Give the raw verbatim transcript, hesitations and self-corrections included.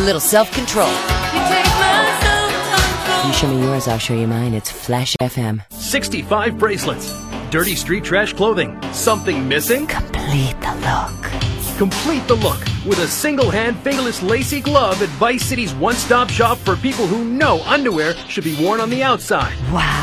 little self-control. You take my self-control. You show me yours, I'll show you mine. It's Flash F M. sixty-five bracelets. Dirty street trash clothing. Something missing? Complete the look. Complete the look with a single-hand fingerless lacy glove at Vice City's one-stop shop for people who know underwear should be worn on the outside. Wow.